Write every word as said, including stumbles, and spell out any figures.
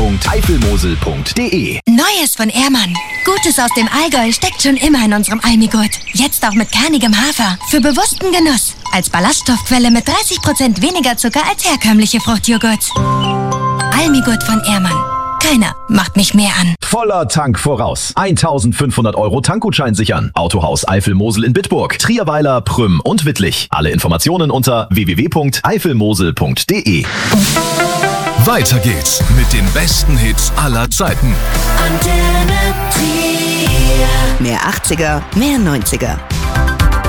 punkt eifelmosel punkt de. Neues von Ehrmann. Gutes aus dem Allgäu steckt schon immer in unserem Almigurt. Jetzt auch mit kernigem Hafer. Für bewussten Genuss. Als Ballaststoffquelle mit dreißig Prozent weniger Zucker als herkömmliche Fruchtjoghurt. Almigurt von Ehrmann. Keiner macht mich mehr an. Voller Tank voraus. eintausendfünfhundert Euro Tankgutschein sichern. Autohaus Eifelmosel in Bitburg, Trierweiler, Prüm und Wittlich. Alle Informationen unter w w w punkt eifelmosel punkt de. Weiter geht's mit den besten Hits aller Zeiten. Mehr achtziger, mehr neunziger.